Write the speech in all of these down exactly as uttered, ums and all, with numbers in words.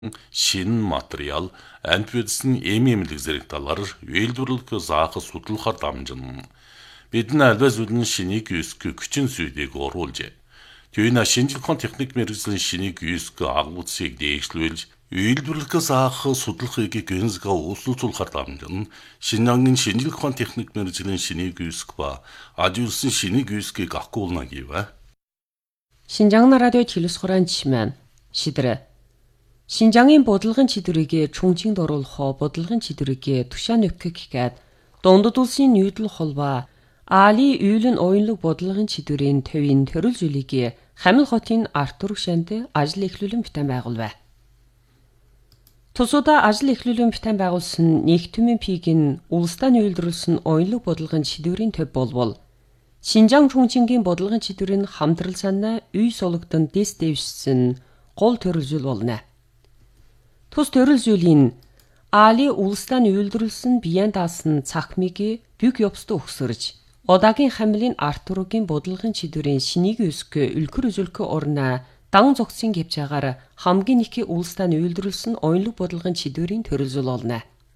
шинэ материал, антибиотикийн эмэмлэг зэрэг талаар үйлдвэрлэх заах судлахаар дамжин. Бидний альва зүйлэн шинийг юуск хүчин зүйлийг оруулжээ. Түүний шинжлэх ухааны техник мэргэжлийн шинийг юуск агуулсыг дээшлүүлж, үйлдвэрлэх заах судлахыг гэнзга ууслуулахаар дамжин. Шинэгийн шинжлэх ухааны техник мэргэжлийн шинийг юуск ба ажиулсан шинийг юускийг агуулна гэвэ. Шинжаан радио телевиз хураанч маань шидрэ. Шинжаангийн бодлогын чидрийг чүнжинд оруулах бодлогын чидрийг тушаан өкөх гээд дундад улсын нүүдэл холбоо Али үйлэн оюунлог бодлогын чидрийн төвийн төрөл зүйлийг Хамил хотын Артур шанд ажил эхлүүлэн битэн байгуулв. Тусуудаа ажил эхлүүлэн битэн байгуулсан Нэгтүмэн пигийн улстай үйлдвэрлэсэн оюунлог бодлогын чидрийн төв болбол Шинжаан чүнжингийн бодлогын чидрийн хамтрал санаа үй сологдон дэс дэвшсэн гол төрөл зүйл болно. Тус төрөл зүйлийн Али улстай үйлдвэрлэсэн биеэн даасан цахмыг büyük ёбсто өгсөрж Одаагийн Хамилын Артургийн бодлогын чидрийн шинийг үсг үлгэр үзүүлэх орноо дан зогсын гэвчаагаар хамгийн их улстай үйлдвэрлэсэн оюунлог бодлогын чидрийн төрөл зүйл болно.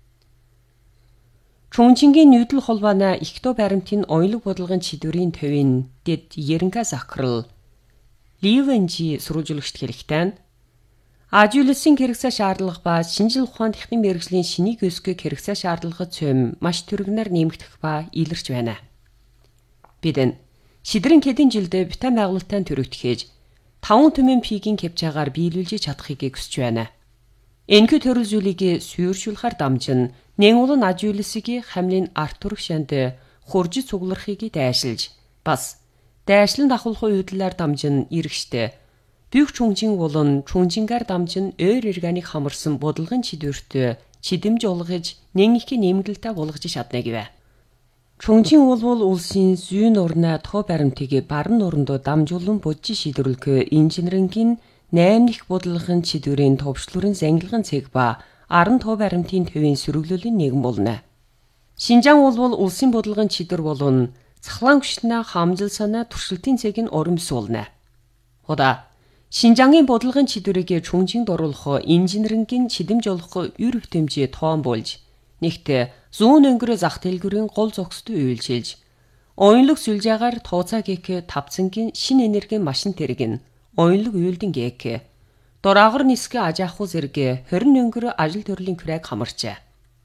Чүнжингийн нүүдэл холбооны ихто баримтын оюунлог бодлогын чидрийн төвийн дэд Ерэнка Захрал Ливенжи сурвалжуулагчд хэрэгтэй. Ажиулсан хэрэгцээ шаардлага ба шинжлэх ухааны техникийн мэргэжлийн шинийг өсгөх хэрэгцээ шаардлагад цөм маш түргэнээр нэмэгдэх ба илэрч байна. Бид энэ шидрэн хэдэн жилдээ битэн байгуулалтын төрөгдөхөж таван түмэн пигийн кепчаагаар биелүүлж чадахыг хүсэж байна. Энэхүү төрөл зүйлийг сүйршүүлэхээр дамжин нэн улан ажиулсыг Хамлын Артур шанд хурж цугларахыг дайшилж бас дайшлан давхуулах үйдлээр дамжин иргэжтэй Büyük чүнжин болон чүнжингаар дамжин өөр органик хамарсан бодлогын чидвэрт чидэмж олгож нэн их нэмгэлтэй болгож чадна гэвэ. Чүнжин болвол улсын зүүн орны тоо баримтыг баруун орондоо дамжуулан бодж шийдвэрлэх инженерингийн найман их бодлогын чидвэрийн товчлуурын зангилгын цэг ба арын тоо баримтын төвийн сөрөглөлийн нэгэн болно. Шинжаан болвол улсын бодлогын чидвэр болон цахлаан хүчнээ хамжил санаа туршилтын цэг нь оромс болно. Хода Шинжаангийн бодлогын чидрийг чүнжинд оруулах инженерингийн чидэмж олох үр хэмжээ тоон болж нэгт зүүн өнгөрөө зах дэлгүүрийн гол зогсдод үйлчилж оюунлог сүлжээгээр тооцаа гэх тавцангийн шин энергийн машин тэрэг нь оюунлог үйлдэн гэх дураагар нисгэ аж ахуй зэрэг хорин өнгөрөө ажил төрлийн күрээг хамарчээ.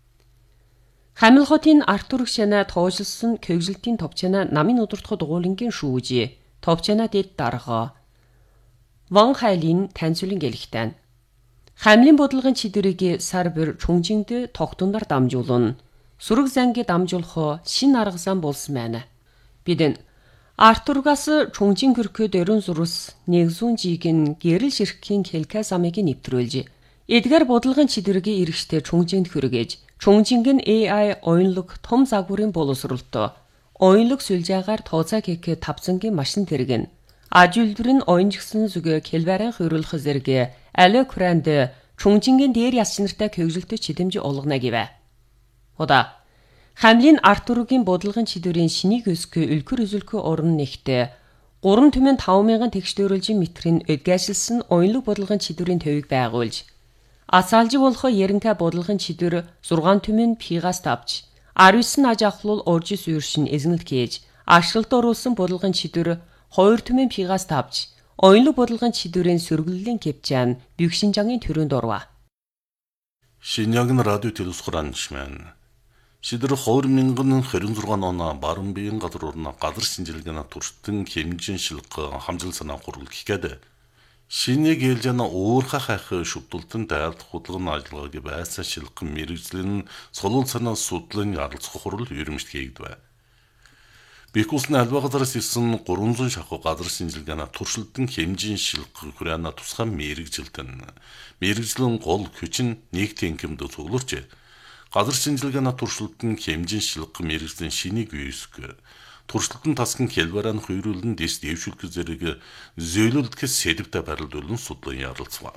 Хамил хотын Артур шана тоожилсан көгжилтийн товчана намын удирдах дугуулингийн шүүжи товчана дэд дарга Ван Хайлын таньцуулын гэлхтэн. Хамлын бодлогын чидрийг сар бүр чүнжинд тогтундар дамжуулан сүрэг занги дамжуулах шин арга зам болсон байна. Бид энэ Артургаас чүнжин хөрхөд өрөн зурус нэгзүүн жигийн гэрэл ширхгийн хэлкэ самыг нэвтрүүлж эдгээр бодлогын чидрийг эргэжтэй чүнжинд хөргөж чүнжингийн эй ай оюунлог том загварын боловсролтой оюунлог сүлжээгээр тооцаа гэх тавцангийн машин тэрэг нь Ажуулбарын оюунжгсан зүг хэлбэрэн хөрүүлэх зэрэг алио кранд чүнжингийн дээр яс нартай көгжилтөй чидэмж олгоно гэвэ. Хода Хамлын Артургийн бодлогын чидрийн шинийг өсгөх үлгэр үзүүлэх орн нэгт гурван түмэн таван мянган тэгш дөөрөлжин метрийн өдгөөсөлсөн оюунлог бодлогын чидрийн төвийг байгуулж асаалжи болох Ерэнка бодлогын чидвэр зургаан түмэн пигаас тавж аравсан аж ахлуул орж сүйршин эзэнэлт хийж ашиглалт оруулсан бодлогын чидвэр хоёр түмэн пигаас тавж оюунлог бодлогын чидвэрийн сөргөллийн кепчаан Büyük Шинжаангийн төрөнд орва. Шинжаангийн радио телевиз хураанч маань шидэр хоёр мянган хорин зургаан оноо баруун биеийн газар орно газар шинжилгээний туршилтын хэмжин шилг хамжил санаа хурал гэхэд шинийг хэлж яна уурхай хайх шүтэлтэн дайлт худлгын ажиллагааг байсаа шилг мэрэгжлийн солон санаа судлын ярилцах хурал ерөмжт хийгдвэ. Бикусны альва газараас ирсэн гурван шахуу газар шинжилгээний туршилтын хэмжин шилг хүрээна тусгай мэрэгжилтэн мэрэгжлийн гол хүч нь нэг тэнхимд цугларч газар шинжилгээний туршилтын хэмжин шилг мэрэгжлийн шинийг үүсгэх туршилтын тасган хэлбэрэн хөрүүлэн дэс дэвшүүлэх зэрэг зөөлөлдөхөс сэдвтэй барилдуулан судлан ярилцсан.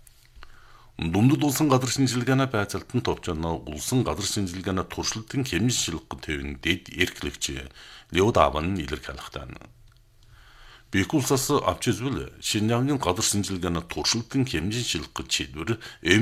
Дундад улсын газар шинжилгээний байцаалтан товчоно улсын газар шинжилгээний туршилтын хэмжин шилг төвийн дэд эрхлэгч Леодаван илэрхийлэхтэн. Бек улсаас авч үзвэл Шинжаагийн газар шинжилгээний туршилтын хэмжин шилжих шийдвэр